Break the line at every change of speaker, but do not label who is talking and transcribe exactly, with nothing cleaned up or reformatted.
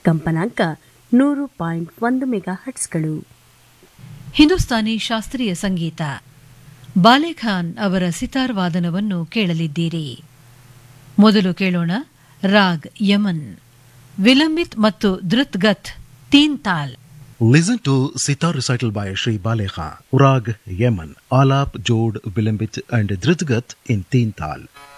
ಕಂಪನಾಂಕ ನೂರು ಪಾಯಿಂಟ್ ಒಂದು ಮೆಗಾ ಹಟ್ಸ್ಗಳು.
ಹಿಂದೂಸ್ತಾನಿ ಶಾಸ್ತ್ರೀಯ ಸಂಗೀತ. ಬಾಲೆಖಾನ್ ಅವರ ಸಿತಾರ್ ವಾದನವನ್ನು ಕೇಳಲಿದ್ದೀರಿ. ಮೊದಲು ಕೇಳೋಣ ರಾಗ್ ಯಮನ್, ವಿಲಂಬಿತ್ ಮತ್ತು ಧೃತ್ಗತ್ ತೀನ್ ತಾಲ್.
Listen to sitar recital by Shri Balekhan, Rag Yemen, Alap, Jod, Vilambit and Dhrutgat in Teen Tal.